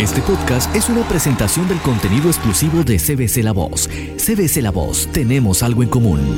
Este podcast es una presentación del contenido exclusivo de CBC La Voz. CBC La Voz, tenemos algo en común.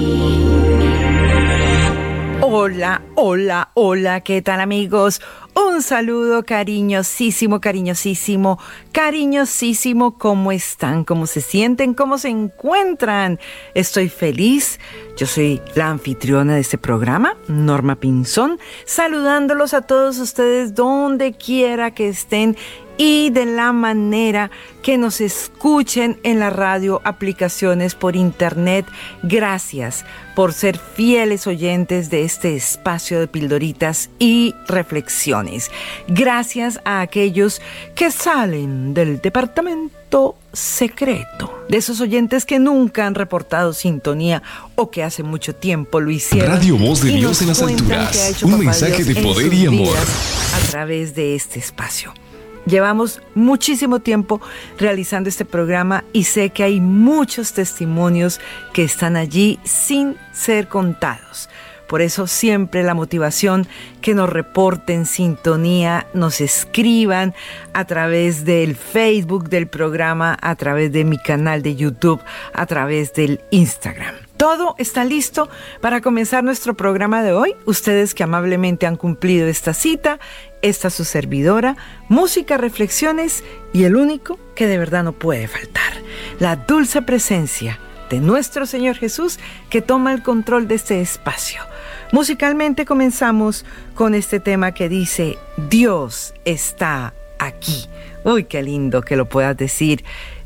Hola, hola, hola, ¿qué tal, amigos? Un saludo cariñosísimo, cariñosísimo, cariñosísimo. ¿Cómo están? ¿Cómo se sienten? ¿Cómo se encuentran? Estoy feliz. Yo soy la anfitriona de este programa, Norma Pinzón, saludándolos a todos ustedes donde quiera que estén y de la manera que nos escuchen en la radio, aplicaciones por internet. Gracias por ser fieles oyentes de este espacio de pildoritas y reflexiones. Gracias a aquellos que salen del departamento secreto, de esos oyentes que nunca han reportado sintonía o que hace mucho tiempo lo hicieron. Radio Voz de Dios en las alturas, un mensaje de poder y amor a través de este espacio. Llevamos muchísimo tiempo realizando este programa y sé que hay muchos testimonios que están allí sin ser contados. Por eso siempre la motivación que nos reporten sintonía, nos escriban a través del Facebook del programa, a través de mi canal de YouTube, a través del Instagram. Todo está listo para comenzar nuestro programa de hoy. Ustedes que amablemente han cumplido esta cita, esta es su servidora, música, reflexiones y el único que de verdad no puede faltar, la dulce presencia de nuestro Señor Jesús que toma el control de este espacio. Musicalmente comenzamos con este tema que dice, Dios está aquí. Uy, qué lindo que lo puedas decir.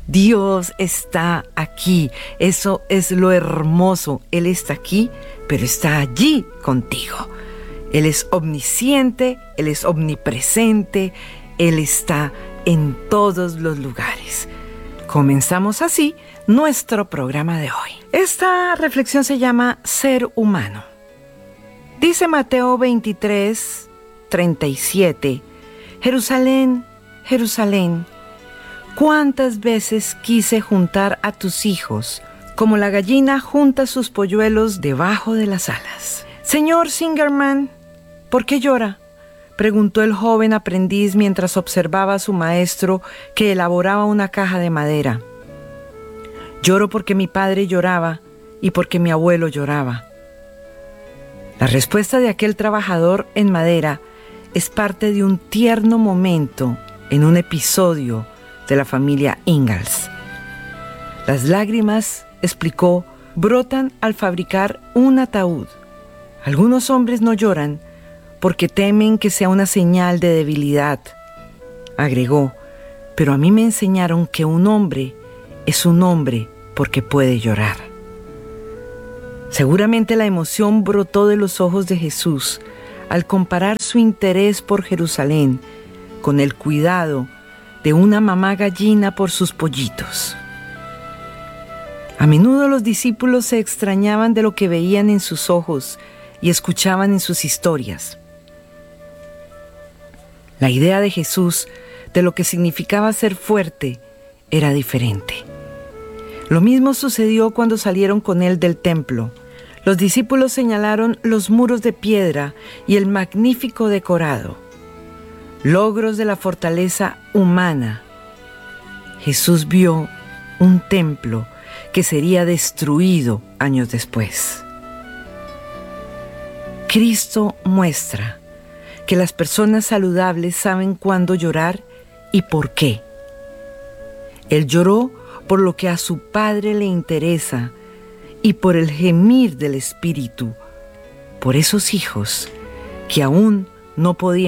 Dios está aquí. Eso es lo hermoso. Él está aquí, pero está allí contigo. Él es omnisciente, Él es omnipresente, Él está en todos los lugares. Comenzamos así nuestro programa de hoy. Esta reflexión se llama Ser humano. Dice Mateo 23, 37, Jerusalén, Jerusalén, ¿cuántas veces quise juntar a tus hijos, como la gallina junta sus polluelos debajo de las alas? Señor Singerman, ¿por qué llora?, preguntó el joven aprendiz mientras observaba a su maestro que elaboraba una caja de madera. Lloro porque mi padre lloraba y porque mi abuelo lloraba. La respuesta de aquel trabajador en madera es parte de un tierno momento en un episodio de la familia Ingalls. Las lágrimas, explicó, brotan al fabricar un ataúd. Algunos hombres no lloran porque temen que sea una señal de debilidad. Agregó, pero a mí me enseñaron que un hombre es un hombre porque puede llorar. Seguramente la emoción brotó de los ojos de Jesús al comparar su interés por Jerusalén con el cuidado de una mamá gallina por sus pollitos. A menudo los discípulos se extrañaban de lo que veían en sus ojos y escuchaban en sus historias. La idea de Jesús de lo que significaba ser fuerte era diferente. Lo mismo sucedió cuando salieron con él del templo. Los discípulos señalaron los muros de piedra y el magnífico decorado, logros de la fortaleza humana. Jesús vio un templo que sería destruido años después. Cristo muestra que las personas saludables saben cuándo llorar y por qué. Él lloró por lo que a su Padre le interesa y por el gemir del Espíritu, por esos hijos que aún no podían